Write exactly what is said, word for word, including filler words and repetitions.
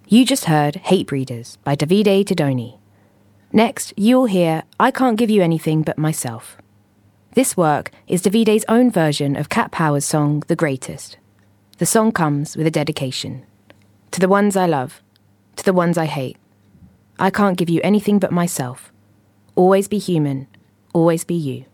You just heard Hate Breeders by Davide Tedoni. Next, you'll hear I Can't Give You Anything But Myself. This work is Davide's own version of Cat Power's song, The Greatest. The song comes with a dedication. To the ones I love, to the ones I hate. I can't give you anything but myself. Always be human, always be you.